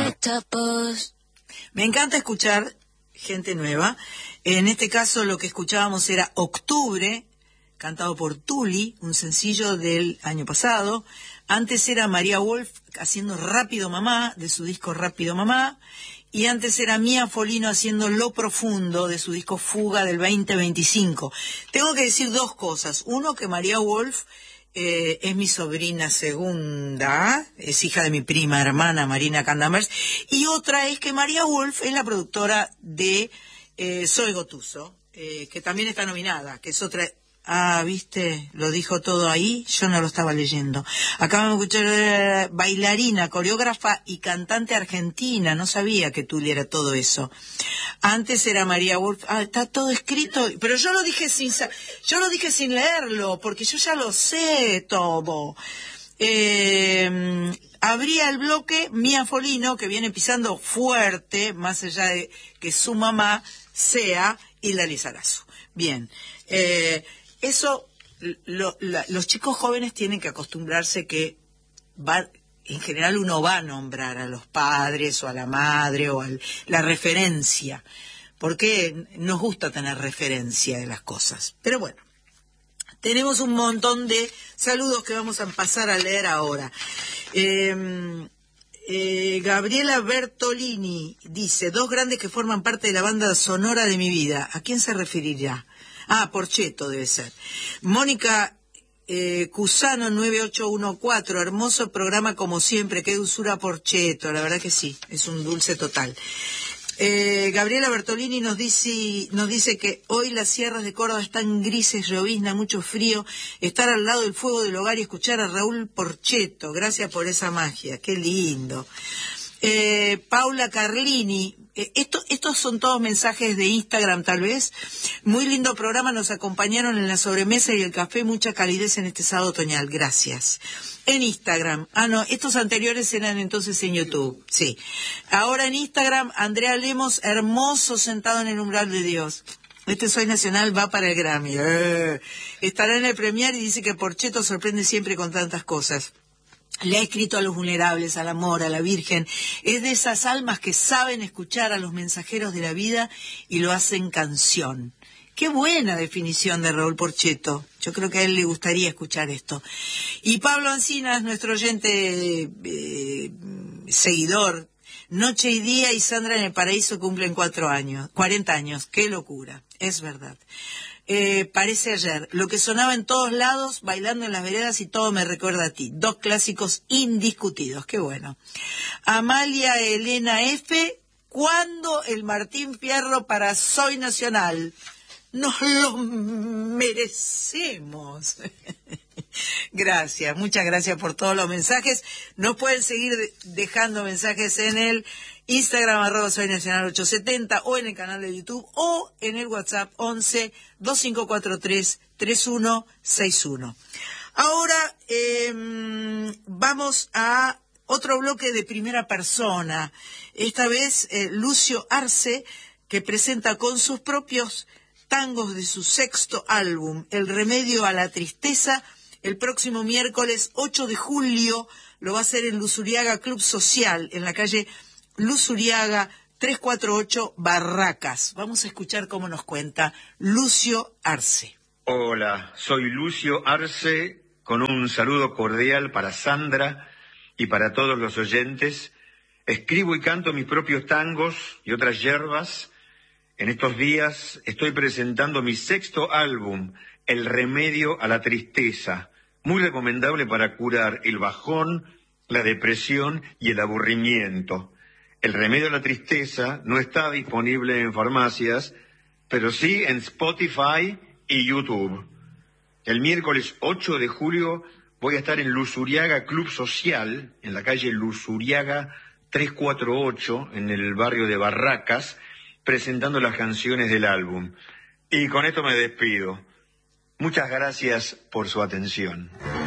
Me encanta escuchar gente nueva. En este caso lo que escuchábamos era Octubre, cantado por Tuli, un sencillo del año pasado. Antes era María Wolf haciendo Rápido Mamá, de su disco Rápido Mamá. Y antes era Mía Folino haciendo Lo Profundo, de su disco Fuga del 2025. Tengo que decir dos cosas. Uno, que María Wolf es mi sobrina segunda, es hija de mi prima hermana Marina Candamers. Y otra es que María Wolf es la productora de Zoe Gotuso, que también está nominada, que es otra... Ah, ¿viste? Lo dijo todo ahí, yo no lo estaba leyendo. Acabamos de escuchar bailarina, coreógrafa y cantante argentina, no sabía que Tuli era todo eso. Antes era María Wolf, está todo escrito, pero yo lo dije sin leerlo, porque yo ya lo sé todo. Abría el bloque Mía Folino, que viene pisando fuerte, más allá de que su mamá sea Hilda Lizarazu. Bien, eso, los chicos jóvenes tienen que acostumbrarse que en general uno va a nombrar a los padres o a la madre o a la referencia, porque nos gusta tener referencia de las cosas. Pero bueno, tenemos un montón de saludos que vamos a pasar a leer ahora. Gabriela Bertolini dice, dos grandes que forman parte de la banda sonora de mi vida. ¿A quién se referirá? Porchetto debe ser. Mónica Cusano 9814, hermoso programa como siempre, qué dulzura Porchetto, la verdad que sí, es un dulce total. Gabriela Bertolini nos dice que hoy las sierras de Córdoba están grises, llovizna, mucho frío, estar al lado del fuego del hogar y escuchar a Raúl Porchetto, gracias por esa magia, qué lindo. Paula Carlini, estos son todos mensajes de Instagram tal vez. Muy lindo programa, nos acompañaron en la sobremesa y el café, mucha calidez en este sábado otoñal, gracias. En Instagram, no, estos anteriores eran entonces en YouTube, sí. Ahora en Instagram, Andrea Lemos, hermoso sentado en el umbral de Dios. Este Soy Nacional va para el Grammy. Estará en el Premier y dice que Porchetto sorprende siempre con tantas cosas. Le ha escrito a los vulnerables, al amor, a la Virgen. Es de esas almas que saben escuchar a los mensajeros de la vida y lo hacen canción. Qué buena definición de Raúl Porchetto. Yo creo que a él le gustaría escuchar esto. Y Pablo Ancinas, nuestro oyente seguidor, Noche y Día y Sandra en el Paraíso cumplen 40 años. Qué locura, es verdad. Parece ayer, lo que sonaba en todos lados, bailando en las veredas y todo me recuerda a ti. Dos clásicos indiscutidos, qué bueno. Amalia Elena F., ¿cuándo el Martín Fierro para Soy Nacional? Nos lo merecemos. Gracias, muchas gracias por todos los mensajes. Nos pueden seguir dejando mensajes en el Instagram @soynacional870 o en el canal de YouTube o en el WhatsApp 11-2543-3161. Ahora vamos a otro bloque de primera persona. Esta vez Lucio Arce, que presenta con sus propios tangos de su sexto álbum, El Remedio a la Tristeza, el próximo miércoles 8 de julio. Lo va a hacer en Luzuriaga Club Social, en la calle Luzuriaga 348 Barracas. Vamos a escuchar cómo nos cuenta Lucio Arce. Hola, soy Lucio Arce, con un saludo cordial para Sandra y para todos los oyentes. Escribo y canto mis propios tangos y otras yerbas. En estos días estoy presentando mi sexto álbum, El Remedio a la Tristeza, muy recomendable para curar el bajón, la depresión y el aburrimiento. El Remedio a la Tristeza no está disponible en farmacias, pero sí en Spotify y YouTube. El miércoles 8 de julio voy a estar en Luzuriaga Club Social, en la calle Luzuriaga 348, en el barrio de Barracas, presentando las canciones del álbum. Y con esto me despido. Muchas gracias por su atención.